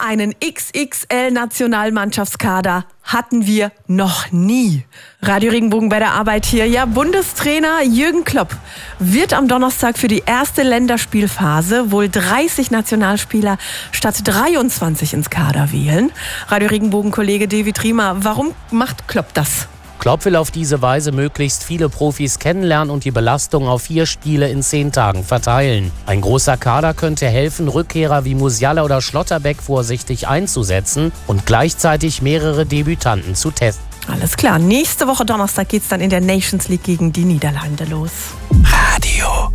einen XXL-Nationalmannschaftskader hatten wir noch nie. Radio Regenbogen bei der Arbeit hier. Ja, Bundestrainer Jürgen Klopp wird am Donnerstag für die erste Länderspielphase wohl 30 Nationalspieler statt 23 ins Kader wählen. Radio Regenbogen-Kollege David Riemer, warum macht Klopp das? Klopp will auf diese Weise möglichst viele Profis kennenlernen und die Belastung auf 4 Spiele in 10 Tagen verteilen. Ein großer Kader könnte helfen, Rückkehrer wie Musiala oder Schlotterbeck vorsichtig einzusetzen und gleichzeitig mehrere Debütanten zu testen. Alles klar, nächste Woche Donnerstag geht's dann in der Nations League gegen die Niederlande los. Radio